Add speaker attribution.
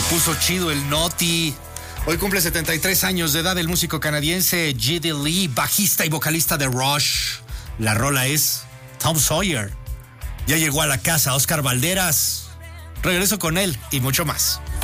Speaker 1: puso chido el Noti. Hoy cumple 73 años de edad el músico canadiense Geddy Lee, bajista y vocalista de Rush. La rola es Tom Sawyer. Ya llegó a la casa Oscar Valderas. Regreso con él y mucho más.